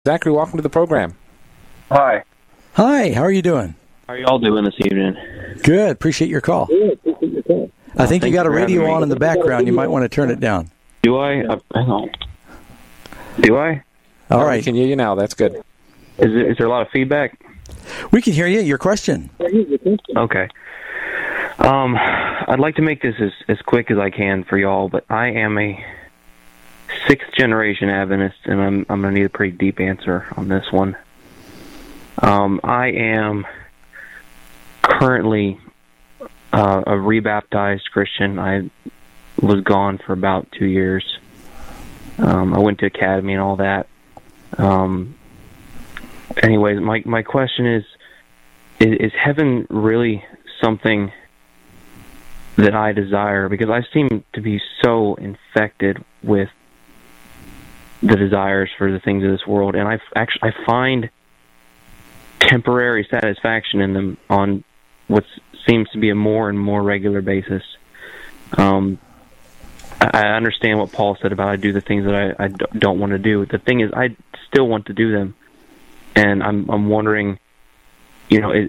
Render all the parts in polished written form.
Zachary, welcome to the program. Hi. Hi, how are you doing? How are you all doing this evening? Good, appreciate your call. I think you got a radio on in the background. You might want to turn it down. Do I? Hang on. Do I? All right. We can hear you now. That's good. Is there a lot of feedback? We can hear you. Your question. Okay. I'd like to make this as quick as I can for y'all, but I am a sixth-generation Adventist, and I'm going to need a pretty deep answer on this one. I am currently a rebaptized Christian. I was gone for about 2 years. I went to academy and all that. Anyways, my question is heaven really something that I desire? Because I seem to be so infected with the desires for the things of this world, and I find temporary satisfaction in them on what seems to be a more and more regular basis. I understand what Paul said about I do the things that I don't want to do. The thing is, I still want to do them, and I'm wondering, I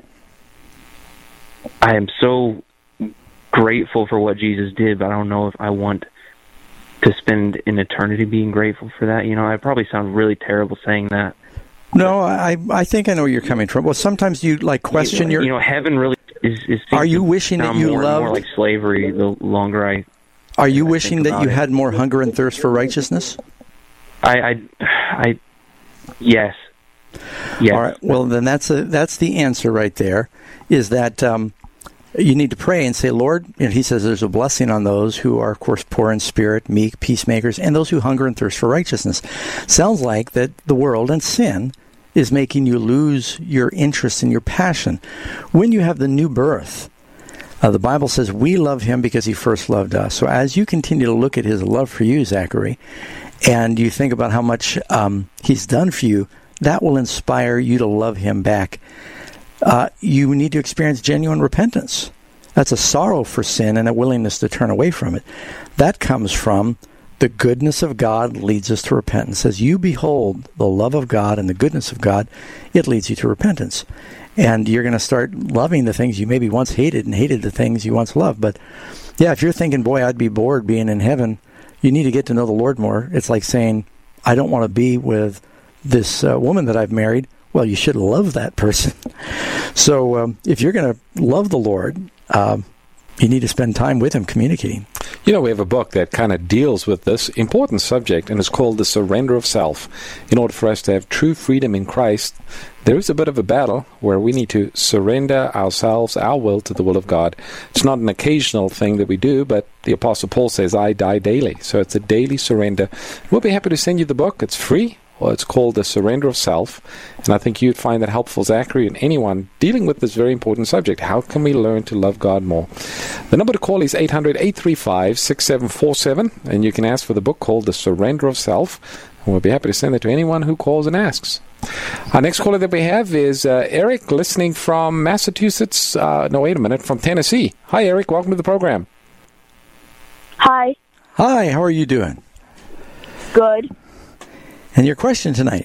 am so grateful for what Jesus did, but I don't know if I want to spend an eternity being grateful for that. I probably sound really terrible saying that. No, I think I know where you're coming from. Well, sometimes you question your. Heaven really is. Are you wishing that you loved more like slavery the longer I? Are you wishing that you had more hunger and thirst for righteousness? Yes. All right. Well, then that's the answer right there. Is that you need to pray and say, Lord, he says there's a blessing on those who are, of course, poor in spirit, meek, peacemakers, and those who hunger and thirst for righteousness. Sounds like that the world and sin is making you lose your interest and your passion. When you have the new birth, the Bible says we love him because he first loved us. So as you continue to look at his love for you, Zachary, and you think about how much he's done for you, that will inspire you to love him back. You need to experience genuine repentance. That's a sorrow for sin and a willingness to turn away from it. That comes from the goodness of God leads us to repentance. As you behold the love of God and the goodness of God, it leads you to repentance. And you're going to start loving the things you maybe once hated and hated the things you once loved. But, yeah, if you're thinking, boy, I'd be bored being in heaven, you need to get to know the Lord more. It's like saying, I don't want to be with this woman that I've married. Well, you should love that person. So if you're going to love the Lord, you need to spend time with him communicating. We have a book that kind of deals with this important subject, and it's called The Surrender of Self. In order for us to have true freedom in Christ, there is a bit of a battle where we need to surrender ourselves, our will, to the will of God. It's not an occasional thing that we do, but the Apostle Paul says, I die daily. So it's a daily surrender. We'll be happy to send you the book. It's free. Well, it's called The Surrender of Self, and I think you'd find that helpful, Zachary, and anyone dealing with this very important subject. How can we learn to love God more? The number to call is 800-835-6747, and you can ask for the book called The Surrender of Self, and we'll be happy to send it to anyone who calls and asks. Our next caller that we have is Eric, listening from Massachusetts. From Tennessee. Hi, Eric. Welcome to the program. Hi. Hi, how are you doing? Good. And your question tonight?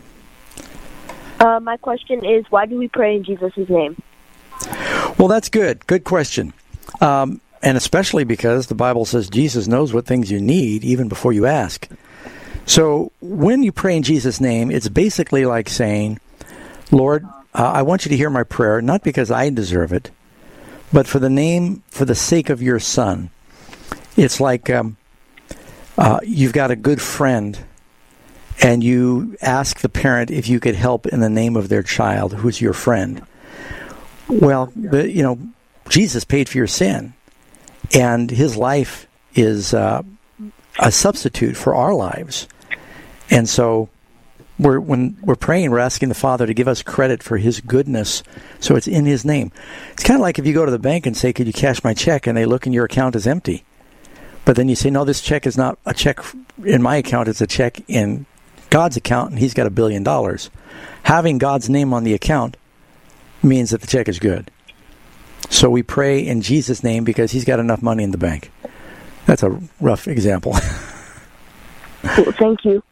My question is, why do we pray in Jesus' name? Well, that's good. Good question. And especially because the Bible says Jesus knows what things you need even before you ask. So when you pray in Jesus' name, it's basically like saying, Lord, I want you to hear my prayer, not because I deserve it, but for the sake of your Son. It's like you've got a good friend, and you ask the parent if you could help in the name of their child, who's your friend. Well, Jesus paid for your sin, and his life is a substitute for our lives. And so when we're praying, we're asking the Father to give us credit for his goodness, so it's in his name. It's kind of like if you go to the bank and say, could you cash my check, and they look and your account is empty. But then you say, no, this check is not a check in my account, it's a check in God's account, and he's got $1 billion. Having God's name on the account means that the check is good. So we pray in Jesus' name because he's got enough money in the bank. That's a rough example. Cool, thank you.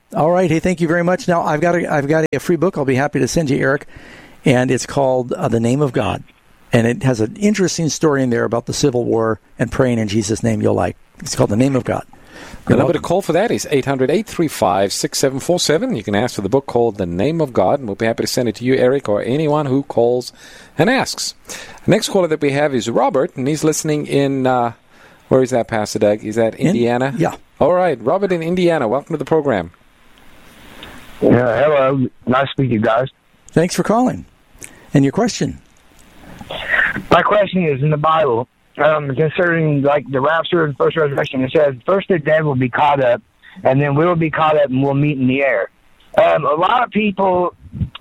All right. Hey, thank you very much. Now, I've got a free book I'll be happy to send you, Eric, and it's called The Name of God. And it has an interesting story in there about the Civil War and praying in Jesus' name you'll like. It's called The Name of God. The number to call for that is 800-835-6747. You can ask for the book called The Name of God, and we'll be happy to send it to you, Eric, or anyone who calls and asks. The next caller that we have is Robert, and he's listening in, where is that, Pastor Doug? Is that Indiana? Yeah. All right, Robert in Indiana, welcome to the program. Yeah, hello. Nice to meet you guys. Thanks for calling. And your question? My question is, in the Bible, concerning like the rapture and first resurrection, it says first the dead will be caught up, and then we will be caught up and we'll meet in the air. A lot of people,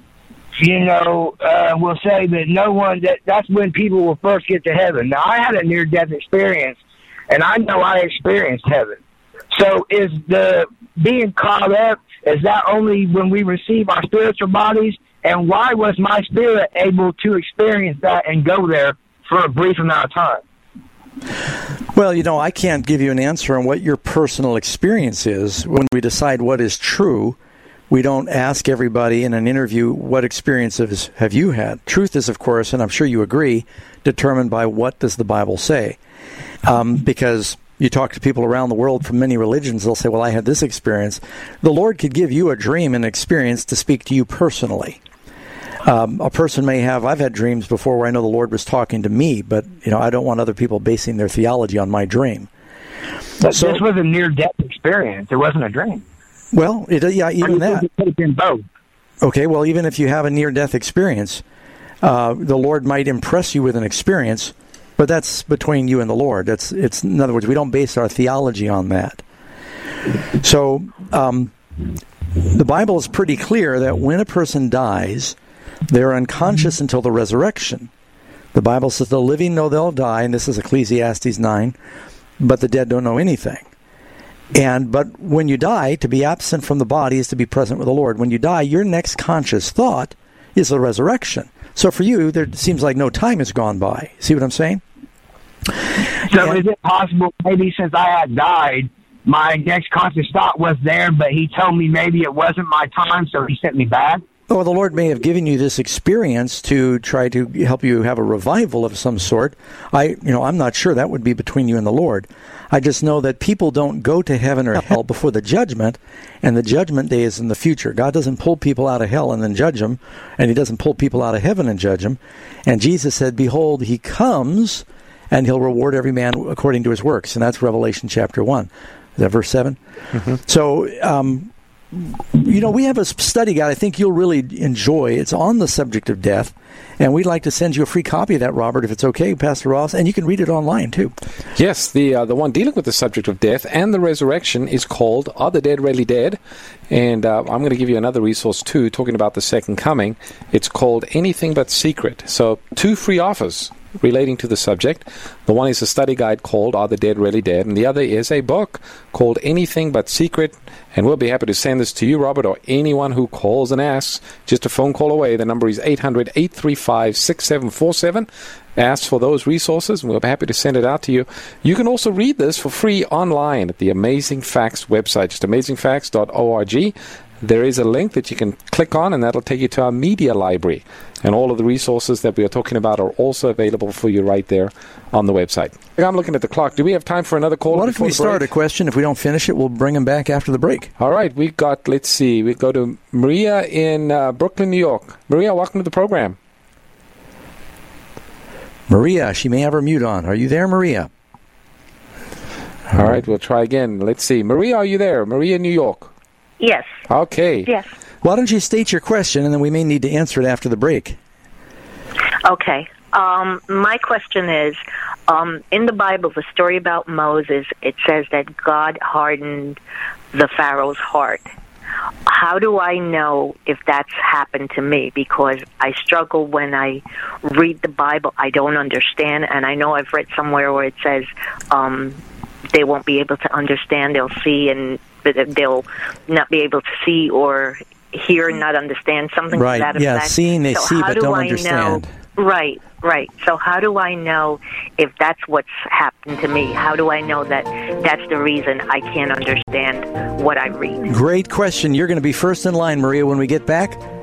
will say that that's when people will first get to heaven. Now, I had a near-death experience, and I know I experienced heaven. So is the being caught up, is that only when we receive our spiritual bodies? And why was my spirit able to experience that and go there for a brief amount of time? Well, I can't give you an answer on what your personal experience is. When we decide what is true, we don't ask everybody in an interview, what experiences have you had? Truth is, of course, and I'm sure you agree, determined by what does the Bible say. Because you talk to people around the world from many religions, they'll say, well, I had this experience. The Lord could give you a dream and experience to speak to you personally. A person may have, I've had dreams before where I know the Lord was talking to me, but, I don't want other people basing their theology on my dream. But this was a near-death experience. It wasn't a dream. Well, even that. It could have been both. Okay, well, even if you have a near-death experience, the Lord might impress you with an experience, but that's between you and the Lord. In other words, we don't base our theology on that. So, the Bible is pretty clear that when a person dies, they're unconscious until the resurrection. The Bible says the living know they'll die, and this is Ecclesiastes 9, but the dead don't know anything. But when you die, to be absent from the body is to be present with the Lord. When you die, your next conscious thought is the resurrection. So for you, there seems like no time has gone by. See what I'm saying? So is it possible, maybe since I had died, my next conscious thought was there, but he told me maybe it wasn't my time, so he sent me back? Oh, the Lord may have given you this experience to try to help you have a revival of some sort. I'm not sure. That would be between you and the Lord. I just know that people don't go to heaven or hell before the judgment, and the judgment day is in the future. God doesn't pull people out of hell and then judge them, and he doesn't pull people out of heaven and judge them. And Jesus said, behold, he comes, and he'll reward every man according to his works. And that's Revelation chapter 1. Is that verse 7? Mm-hmm. So, we have a study guide I think you'll really enjoy. It's on the subject of death, and we'd like to send you a free copy of that, Robert, if it's okay, Pastor Ross, and you can read it online, too. Yes, the one dealing with the subject of death and the resurrection is called Are the Dead Really Dead? And I'm going to give you another resource, too, talking about the second coming. It's called Anything But Secret. So 2 free offers relating to the subject. The one is a study guide called Are the Dead Really Dead? And the other is a book called Anything But Secret. And we'll be happy to send this to you, Robert, or anyone who calls and asks. Just a phone call away. The number is 800-835-6747. Ask for those resources, and we'll be happy to send it out to you. You can also read this for free online at the Amazing Facts website, just amazingfacts.org. There is a link that you can click on, and that'll take you to our media library. And all of the resources that we are talking about are also available for you right there on the website. I'm looking at the clock. Do we have time for another call? What if we start a question? If we don't finish it, we'll bring them back after the break. All right. We go to Maria in Brooklyn, New York. Maria, welcome to the program. Maria, she may have her mute on. Are you there, Maria? All right. We'll try again. Let's see. Maria, are you there? Maria, New York. Yes. Okay. Yes. Why don't you state your question, and then we may need to answer it after the break. Okay. My question is, in the Bible, the story about Moses, it says that God hardened the Pharaoh's heart. How do I know if that's happened to me? Because I struggle when I read the Bible. I don't understand, and I know I've read somewhere where it says they won't be able to understand. They'll see, and they'll not be able to see or hear and not understand, something right. to that effect. Yeah, seeing they see but don't understand. Right. So how do I know if that's what's happened to me? How do I know that that's the reason I can't understand what I read? Great question. You're going to be first in line, Maria, when we get back.